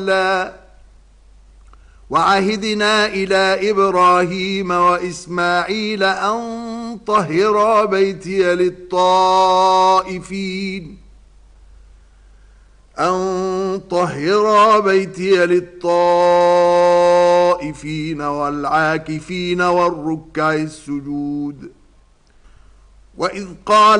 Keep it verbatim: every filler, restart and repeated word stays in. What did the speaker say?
وعهدنا إلى إبراهيم وإسماعيل أن طهرا بيتي للطائفين أن طهرا بيتي للطائفين والعاكفين والركع السجود. وإذ قال